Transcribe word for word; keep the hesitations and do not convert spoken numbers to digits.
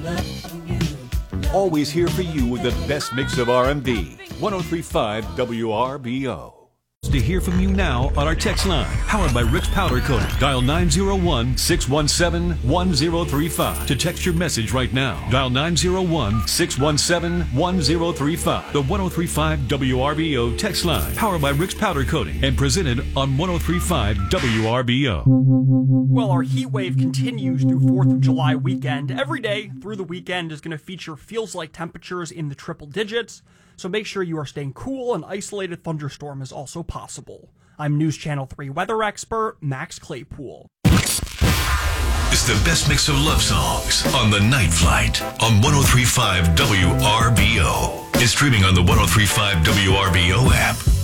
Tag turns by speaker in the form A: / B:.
A: Always here for you with the best mix of R and B. one oh three point five W R B O.
B: To hear from you now on our text line, powered by Rick's Powder Coating. Dial nine oh one, six one seven, one oh three five to text your message right now. Dial nine oh one, six one seven, one oh three five. The one oh three point five W R B O text line, powered by Rick's Powder Coating and presented on one oh three point five W R B O.
C: Well, our heat wave continues through fourth of July weekend. Every day through the weekend is going to feature feels-like temperatures in the triple digits. So make sure you are staying cool. An isolated thunderstorm is also possible. I'm News Channel three weather expert Max Claypool.
D: It's the best mix of love songs on The Night Flight on one oh three point five W R B O. It's streaming on the one oh three point five W R B O app.